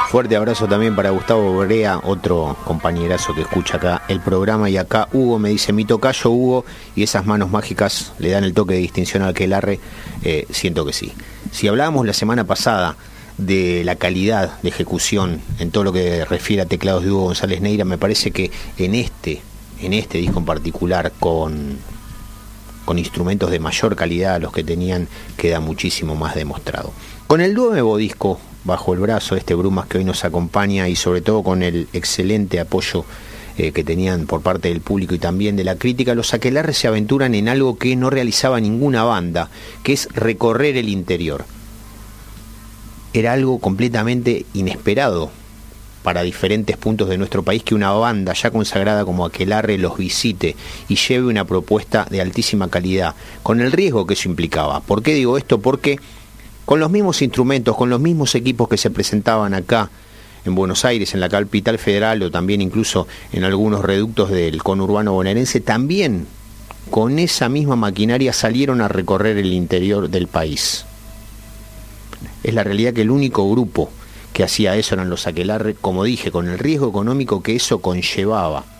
Fuerte abrazo también para Gustavo Brea, otro compañerazo que escucha acá el programa. Y acá Hugo me dice: mi tocayo Hugo, y esas manos mágicas le dan el toque de distinción al Aquelarre. Siento que sí. Si hablábamos la semana pasada de la calidad de ejecución en todo lo que refiere a teclados de Hugo González Neira, me parece que en este disco en particular, con instrumentos de mayor calidad a los que tenían, queda muchísimo más demostrado. Con el nuevo disco bajo el brazo, Brumas, que hoy nos acompaña, y sobre todo con el excelente apoyo que tenían por parte del público y también de la crítica, los Aquelarre se aventuran en algo que no realizaba ninguna banda, que es recorrer el interior. Era algo completamente inesperado para diferentes puntos de nuestro país, que una banda ya consagrada como Aquelarre los visite y lleve una propuesta de altísima calidad, con el riesgo que eso implicaba. ¿Por qué digo esto? Porque con los mismos instrumentos, con los mismos equipos que se presentaban acá en Buenos Aires, en la capital federal, o también incluso en algunos reductos del conurbano bonaerense, también con esa misma maquinaria salieron a recorrer el interior del país. Es la realidad que el único grupo que hacía eso eran los Aquelarre, como dije, con el riesgo económico que eso conllevaba.